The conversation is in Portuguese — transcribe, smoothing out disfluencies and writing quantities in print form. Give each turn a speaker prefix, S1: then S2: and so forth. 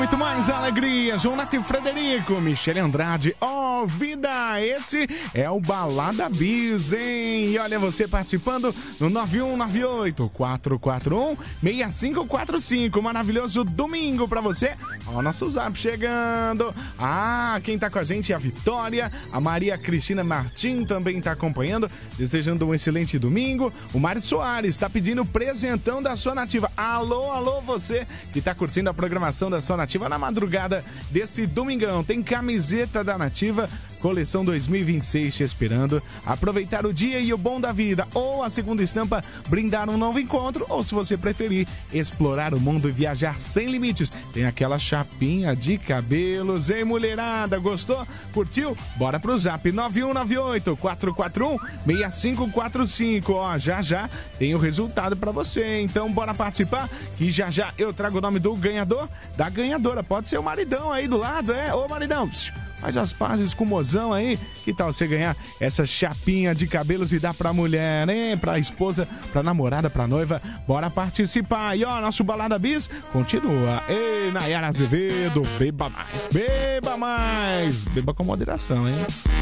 S1: Muito mais alegria, Jonathan Frederico, Michele Andrade, vida, esse é o Balada Bis, hein? E olha você participando no 9198-441-6545, maravilhoso domingo pra você. Ó, o nosso zap chegando. Quem tá com a gente é a Vitória, a Maria Cristina Martim também tá acompanhando, desejando um excelente domingo. O Mário Soares tá pedindo presentão da sua nativa. Alô, você que tá curtindo a programação da sua nativa na madrugada desse domingão. Tem camiseta da Nativa, coleção 2026 te esperando. Aproveitar o dia e o bom da vida. Ou a segunda estampa, brindar um novo encontro. Ou, se você preferir, explorar o mundo e viajar sem limites. Tem aquela chapinha de cabelos. Ei, mulherada, gostou? Curtiu? Bora pro zap 9198-441-6545. Ó, já tem o resultado pra você. Então, bora participar, que já eu trago o nome do ganhador, da ganhadora. Pode ser o maridão aí do lado, Ô, maridão, faz as pazes com o mozão aí. Que tal você ganhar essa chapinha de cabelos e dar pra mulher, né? Pra esposa, pra namorada, pra noiva. Bora participar. E ó, nosso Balada Bis continua. Ei, Nayara Azevedo, beba mais. Beba com moderação, hein?